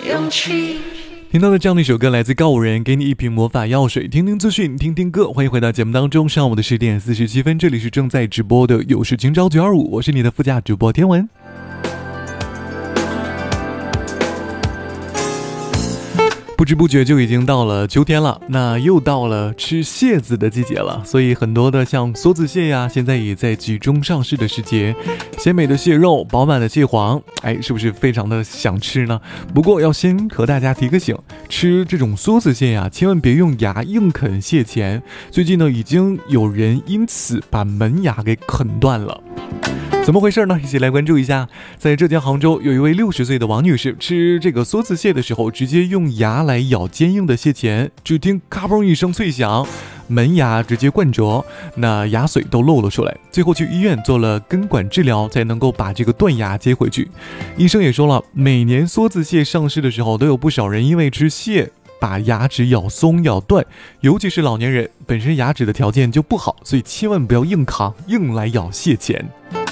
勇气。 听到的这样的一首歌来自告五人，给你一瓶魔法药水，听听资讯，听听歌。欢迎回到节目当中，上午的10点47分，这里是正在直播的有事情招925，我是你的副驾主播天文。不知不觉就已经到了秋天了，那又到了吃蟹子的季节了，所以很多的像梭子蟹呀，现在也在集中上市的时节。鲜美的蟹肉，饱满的蟹黄，是不是非常的想吃呢？不过要先和大家提个醒，吃这种梭子蟹呀，千万别用牙硬啃蟹钳。最近呢，已经有人因此把门牙给啃断了。怎么回事呢？一起来关注一下。在浙江杭州，有一位60岁的王女士吃这个梭子蟹的时候，直接用牙来咬坚硬的蟹钳，只听咔嘣一声脆响，门牙直接灌折，那牙髓都露了出来。最后去医院做了根管治疗，才能够把这个断牙接回去。医生也说了，每年梭子蟹上市的时候，都有不少人因为吃蟹把牙齿咬松咬断，尤其是老年人，本身牙齿的条件就不好，所以千万不要硬扛，硬来咬蟹钳。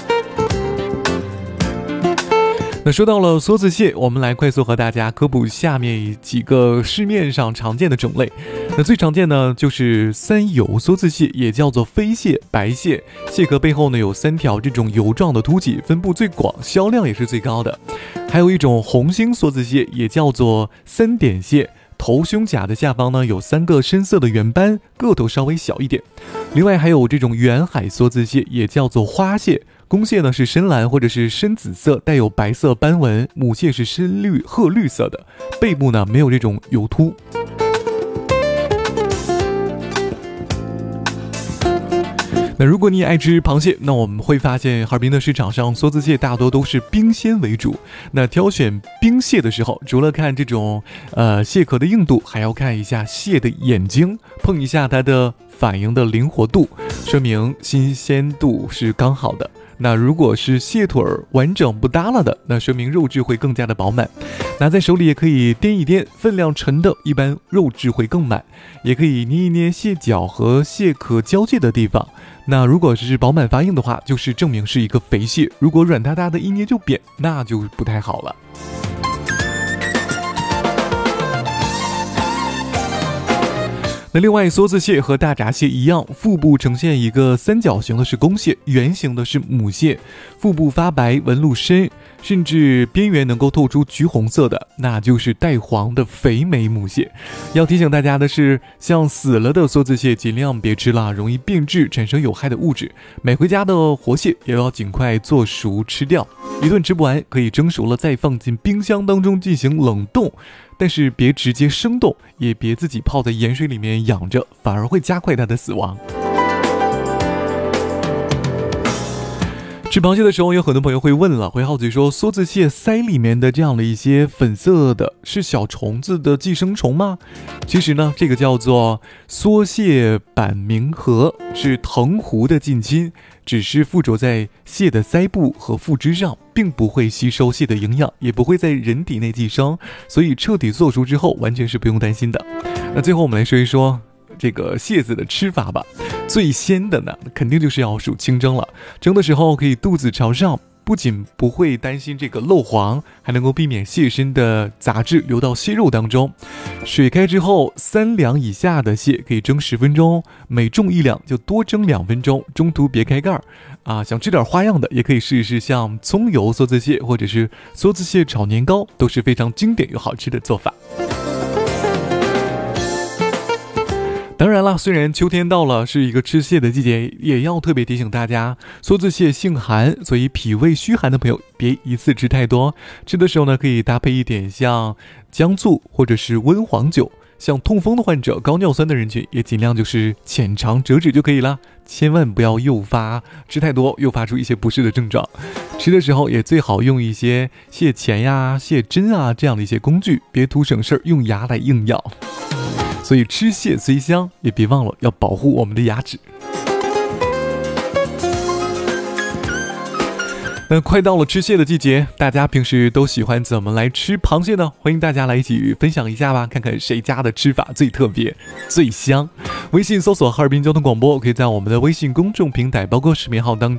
那说到了梭子蟹，我们来快速和大家科普下面几个市面上常见的种类。那最常见呢就是3油梭子蟹，也叫做飞蟹、白蟹。蟹壳背后呢有3条这种油状的凸起，分布最广，销量也是最高的。还有一种红星梭子蟹，也叫做3点蟹，头胸甲的下方呢有3个深色的圆斑，个头稍微小一点。另外还有这种远海梭子蟹，也叫做花蟹。公蟹呢是深蓝或者是深紫色，带有白色斑纹，母蟹是深绿褐绿色的，背部呢没有这种油凸。那如果你也爱吃螃蟹，那我们会发现哈尔滨的市场上梭子蟹大多都是冰鲜为主。那挑选冰蟹的时候，除了看这种蟹壳的硬度，还要看一下蟹的眼睛，碰一下它的反应的灵活度，说明新鲜度是刚好的。那如果是蟹腿完整不耷拉的，那说明肉质会更加的饱满。拿在手里也可以掂一掂，分量沉的一般肉质会更满。也可以捏一捏蟹脚和蟹壳交界的地方。那如果是饱满发硬的话，就是证明是一个肥蟹。如果软塌塌的一捏就扁，那就不太好了。那另外，梭子蟹和大闸蟹一样，腹部呈现一个3角形的是公蟹，圆形的是母蟹，腹部发白，纹路深，甚至边缘能够透出橘红色的，那就是带黄的肥美母蟹。要提醒大家的是，像死了的梭子蟹尽量别吃了，容易变质，产生有害的物质。买回家的活蟹也要尽快做熟吃掉，一顿吃不完，可以蒸熟了再放进冰箱当中进行冷冻。但是别直接生冻，也别自己泡在盐水里面养着，反而会加快它的死亡。吃螃蟹的时候，有很多朋友会问了，会好奇说，梭子蟹鳃里面的这样的一些粉色的，是小虫子的寄生虫吗？其实呢，这个叫做梭蟹板鸣鸻，是藤壶的近亲，只是附着在蟹的鳃部和腹肢上，并不会吸收蟹的营养，也不会在人体内寄生，所以彻底做熟之后，完全是不用担心的。那最后我们来说一说这个蟹子的吃法吧。最鲜的呢，肯定就是要数清蒸了。蒸的时候可以肚子朝上，不仅不会担心这个漏黄，还能够避免蟹身的杂质流到蟹肉当中。水开之后，3两以下的蟹可以蒸10分钟，每重1两就多蒸2分钟，中途别开盖想吃点花样的，也可以试一试像葱油梭子蟹或者是梭子蟹炒年糕，都是非常经典又好吃的做法。当然了，虽然秋天到了，是一个吃蟹的季节，也要特别提醒大家，梭子蟹性寒，所以脾胃虚寒的朋友别一次吃太多。吃的时候呢，可以搭配一点像姜醋或者是温黄酒。像痛风的患者、高尿酸的人群，也尽量就是浅尝辄止就可以了，千万不要吃太多，诱发出一些不适的症状。吃的时候也最好用一些蟹钳呀、蟹针这样的一些工具，别图省事儿用牙来硬咬。所以吃蟹虽香，也别忘了要保护我们的牙齿。那快到了吃蟹的季节，大家平时都喜欢怎么来吃螃蟹呢？欢迎大家来一起分享一下吧，看看谁家的吃法最特别、最香。微信搜索哈尔滨交通广播，可以在我们的微信公众平台包括视频号当中